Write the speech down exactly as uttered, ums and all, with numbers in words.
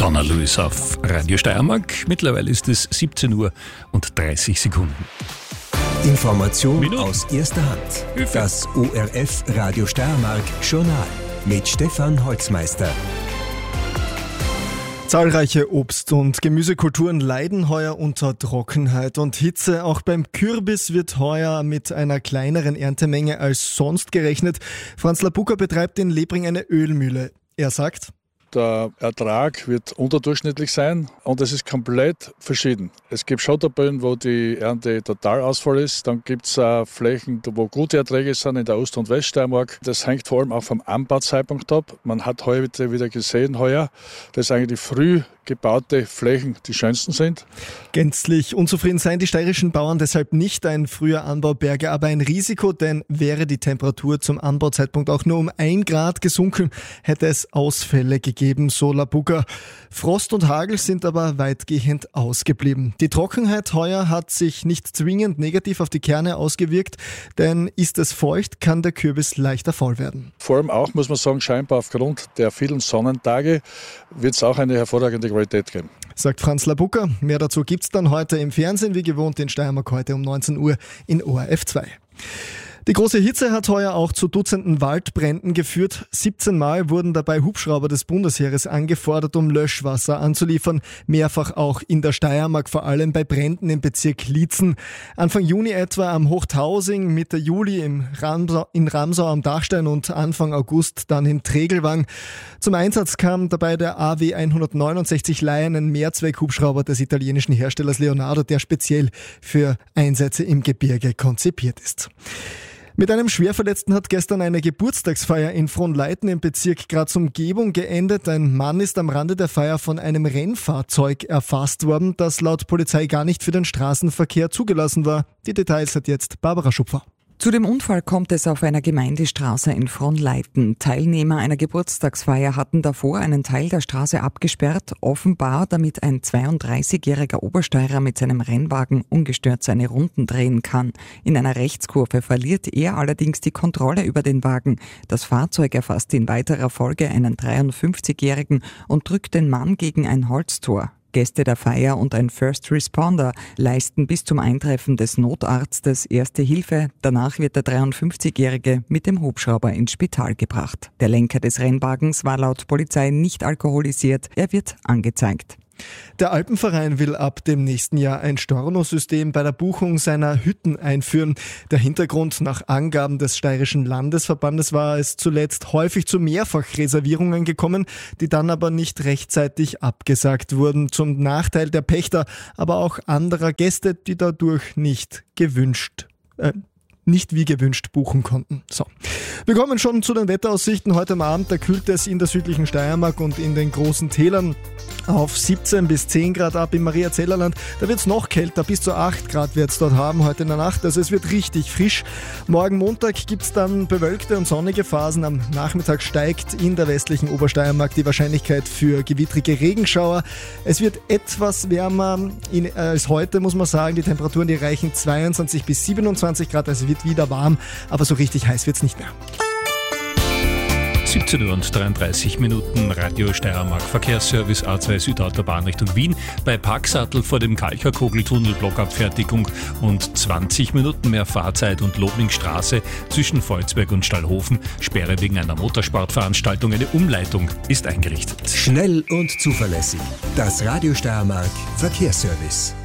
Donna Lewis auf Radio Steiermark. Mittlerweile ist es siebzehn Uhr und dreißig Sekunden. Information Minuten. aus erster Hand. Hilfe. Das O R F Radio Steiermark Journal mit Stefan Holzmeister. Zahlreiche Obst- und Gemüsekulturen leiden heuer unter Trockenheit und Hitze. Auch beim Kürbis wird heuer mit einer kleineren Erntemenge als sonst gerechnet. Franz Labuka betreibt in Lebring eine Ölmühle. Er sagt: Der Ertrag wird unterdurchschnittlich sein und es ist komplett verschieden. Es gibt Schotterböden, wo die Ernte total Ausfall ist. Dann gibt es äh, Flächen, wo gute Erträge sind in der Ost- und Weststeiermark. Das hängt vor allem auch vom Anbauzeitpunkt ab. Man hat heute wieder gesehen, heuer, dass eigentlich die früh gebaute Flächen die schönsten sind. Gänzlich unzufrieden seien die steirischen Bauern deshalb nicht. Ein früher Anbau berge aber ein Risiko, denn wäre die Temperatur zum Anbauzeitpunkt auch nur um ein Grad gesunken, hätte es Ausfälle gegeben, so Labuka. Frost und Hagel sind aber weitgehend ausgeblieben. Die Trockenheit heuer hat sich nicht zwingend negativ auf die Kerne ausgewirkt, denn ist es feucht, kann der Kürbis leichter faul werden. Vor allem auch, muss man sagen, scheinbar aufgrund der vielen Sonnentage wird es auch eine hervorragende Qualität geben. Sagt Franz Labuka. Mehr dazu gibt's dann heute im Fernsehen, wie gewohnt in Steiermark heute um neunzehn Uhr in O R F zwei. Die große Hitze hat heuer auch zu Dutzenden Waldbränden geführt. siebzehn Mal wurden dabei Hubschrauber des Bundesheeres angefordert, um Löschwasser anzuliefern. Mehrfach auch in der Steiermark, vor allem bei Bränden im Bezirk Liezen. Anfang Juni etwa am Hochtausing, Mitte Juli im Ramsau, in Ramsau am Dachstein und Anfang August dann in Tregelwang. Zum Einsatz kam dabei der A W hundertneunundsechzig Lion, ein Mehrzweckhubschrauber des italienischen Herstellers Leonardo, der speziell für Einsätze im Gebirge konzipiert ist. Mit einem Schwerverletzten hat gestern eine Geburtstagsfeier in Fronleiten im Bezirk Graz-Umgebung geendet. Ein Mann ist am Rande der Feier von einem Rennfahrzeug erfasst worden, das laut Polizei gar nicht für den Straßenverkehr zugelassen war. Die Details hat jetzt Barbara Schupfer. Zu dem Unfall kommt es auf einer Gemeindestraße in Fronleiten. Teilnehmer einer Geburtstagsfeier hatten davor einen Teil der Straße abgesperrt, offenbar damit ein zweiunddreißigjähriger Obersteirer mit seinem Rennwagen ungestört seine Runden drehen kann. In einer Rechtskurve verliert er allerdings die Kontrolle über den Wagen. Das Fahrzeug erfasst in weiterer Folge einen dreiundfünfzigjährigen und drückt den Mann gegen ein Holztor. Gäste der Feier und ein First Responder leisten bis zum Eintreffen des Notarztes erste Hilfe. Danach wird der dreiundfünfzigjährige mit dem Hubschrauber ins Spital gebracht. Der Lenker des Rennwagens war laut Polizei nicht alkoholisiert. Er wird angezeigt. Der Alpenverein will ab dem nächsten Jahr ein Stornosystem bei der Buchung seiner Hütten einführen. Der Hintergrund: nach Angaben des Steirischen Landesverbandes war es zuletzt häufig zu Mehrfachreservierungen gekommen, die dann aber nicht rechtzeitig abgesagt wurden, zum Nachteil der Pächter, aber auch anderer Gäste, die dadurch nicht gewünscht äh, nicht wie gewünscht buchen konnten. So. Wir kommen schon zu den Wetteraussichten. Heute am Abend, da kühlt es in der südlichen Steiermark und in den großen Tälern auf siebzehn bis zehn Grad ab. Im Mariazellerland, da wird es noch kälter, bis zu acht Grad wird es dort haben heute in der Nacht. Also es wird richtig frisch. Morgen Montag gibt es dann bewölkte und sonnige Phasen. Am Nachmittag steigt in der westlichen Obersteiermark die Wahrscheinlichkeit für gewittrige Regenschauer. Es wird etwas wärmer in, äh, als heute, muss man sagen. Die Temperaturen, die reichen zweiundzwanzig bis siebenundzwanzig Grad. Also wird wieder warm, aber so richtig heiß wird es nicht mehr. siebzehn Uhr und dreiunddreißig Minuten, Radio Steiermark Verkehrsservice A zwei Südautobahn Richtung Wien. Bei Parksattel vor dem Kalcherkogeltunnel Blockabfertigung und zwanzig Minuten mehr Fahrzeit und Lobningstraße zwischen Volzberg und Stallhofen. Sperre wegen einer Motorsportveranstaltung. Eine Umleitung ist eingerichtet. Schnell und zuverlässig. Das Radio Steiermark Verkehrsservice.